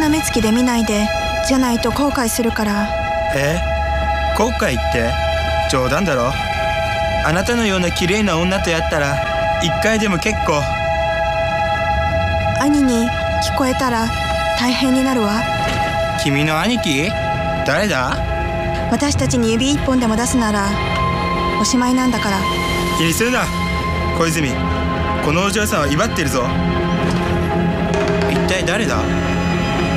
目つきで見ないで、じゃないと後悔するから。 後悔って冗談だろ。あなたのような綺麗な女とやったら一回でも結構。 兄に聞こえたら大変になるわ。 君の兄貴？誰だ？ 私たちに指一本でも出すならおしまいなんだから。 気にするな小泉、このお嬢さんは威張ってるぞ。一体誰だ？